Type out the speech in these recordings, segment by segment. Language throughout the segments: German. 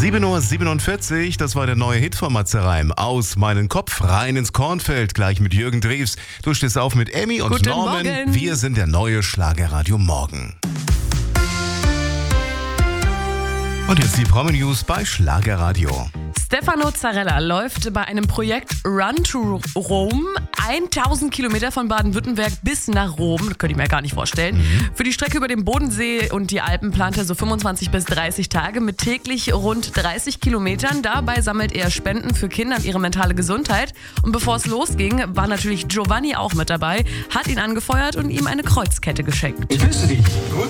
7:47 Uhr, das war der neue Hit von Matze Reim. Aus meinen Kopf, rein ins Kornfeld, gleich mit Jürgen Drews. Du stehst auf mit Emmy und Guten Norman. Morgen. Wir sind der neue Schlagerradio Morgen. Und jetzt die Promi-News bei Schlagerradio. Stefano Zarella läuft bei einem Projekt Run to Rome 1000 Kilometer von Baden-Württemberg bis nach Rom. Das könnte ich mir gar nicht vorstellen. Für die Strecke über den Bodensee und die Alpen plant er so 25 bis 30 Tage mit täglich rund 30 Kilometern. Dabei sammelt er Spenden für Kinder und ihre mentale Gesundheit. Und bevor es losging, war natürlich Giovanni auch mit dabei, hat ihn angefeuert und ihm eine Kreuzkette geschenkt. Ich grüße dich. Gut.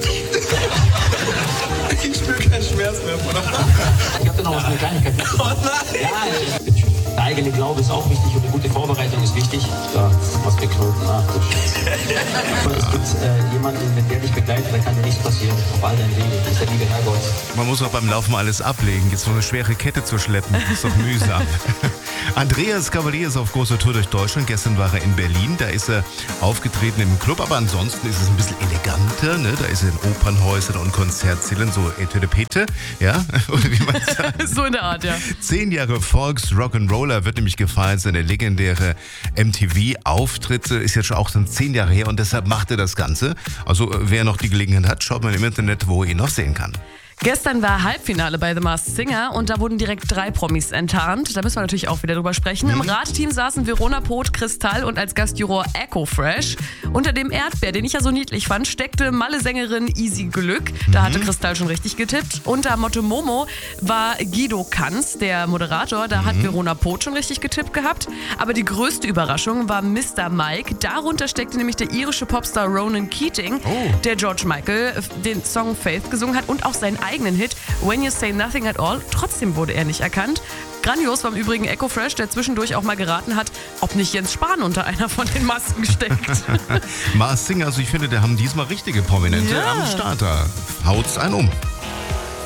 Ich spüre keinen Schmerz mehr, oder? Ich habe da noch eine Kleinigkeit. Oh nein! Ja, der eigene Glaube ist auch wichtig und eine gute Vorbereitung ist wichtig. Ja, was für Knoten, ach du Scheiße. Aber es gibt jemanden, wenn der dich begleitet, da kann dir nichts passieren. Auf all deinen Wegen. Das ist der liebe Herrgott. Man muss auch beim Laufen alles ablegen. Jetzt so eine schwere Kette zu schleppen, das ist doch mühsam. Andreas Cavalier ist auf großer Tour durch Deutschland. Gestern war er in Berlin. Da ist er aufgetreten im Club. Aber ansonsten ist es ein bisschen eleganter. Ne? Da ist er in Opernhäusern und Konzertsälen, so Etüdepete. Ja, oder wie man sagt. So in der Art, ja. 10 Jahre Volks-Rock'n'Roller wird nämlich gefeiert. Seine legendäre MTV-Auftritte ist jetzt schon auch schon 10 Jahre her. Und deshalb macht er das Ganze. Also wer noch die Gelegenheit hat, schaut mal im Internet, wo er ihn noch sehen kann. Gestern war Halbfinale bei The Masked Singer und da wurden direkt 3 Promis enttarnt. Da müssen wir natürlich auch wieder drüber sprechen. Im Radteam saßen Verona Poth, Kristall und als Gastjuror Echo Fresh. Unter dem Erdbeer, den ich ja so niedlich fand, steckte Malle-Sängerin Easy Glück. Da hatte Kristall schon richtig getippt. Unter Motto Momo war Guido Kanz, der Moderator. Da hat Verona Poth schon richtig getippt gehabt. Aber die größte Überraschung war Mr. Mike. Darunter steckte nämlich der irische Popstar Ronan Keating, der George Michael den Song Faith gesungen hat und auch seinen eigenen Hit When You Say Nothing at All. Trotzdem wurde er nicht erkannt. Grandios war im Übrigen Echo Fresh, der zwischendurch auch mal geraten hat, ob nicht Jens Spahn unter einer von den Masken steckt. Masked Singer, also ich finde, der haben diesmal richtige Prominente am Start. Da haut's einen um.